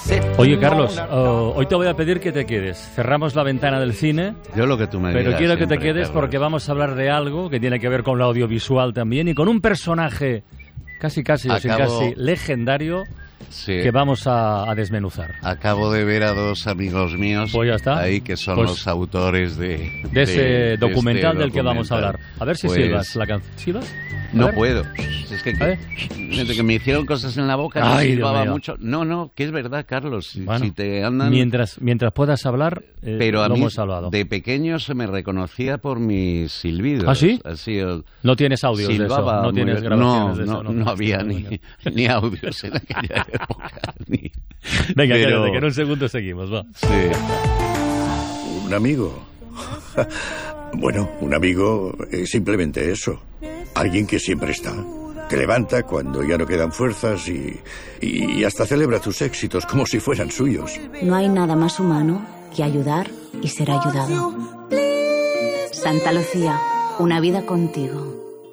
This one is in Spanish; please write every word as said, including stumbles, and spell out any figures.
Oye, Carlos, oh, hoy te voy a pedir que te quedes. Cerramos la ventana del cine. Yo lo que tú me Pero digas quiero que siempre, te quedes Carlos. porque vamos a hablar de algo que tiene que ver con lo audiovisual también y con un personaje casi, casi, o sin Acabo- casi legendario Sí. que vamos a, a desmenuzar. Acabo de ver a dos amigos míos Pues ya está. ahí que son Pues los autores de, De ese de documental este del que vamos a documental. hablar. A ver si Pues, silbas la canción. ¿Silbas? A No ver. puedo. Es que, A ver. desde que me hicieron cosas en la boca no Ay, Dios silbaba mío. mucho. No, no, que es verdad, Carlos. Si, Bueno, si te andan... mientras, mientras puedas hablar, eh, Pero a lo mí, hemos hablado. de pequeño se me reconocía por mis silbidos. ¿Ah, sí? Así, el- No tienes audios de eso, silbaba no muy tienes bien. grabaciones no, de eso. No, no había ni, ni audios en aquella época. Ni... Venga, Pero- cállate, que en un segundo seguimos, va. Sí. ¿Un amigo? Bueno, un amigo es simplemente eso. Alguien que siempre está. Te levanta cuando ya no quedan fuerzas y, y hasta celebra tus éxitos como si fueran suyos. No hay nada más humano que ayudar y ser ayudado. Santa Lucía, una vida contigo.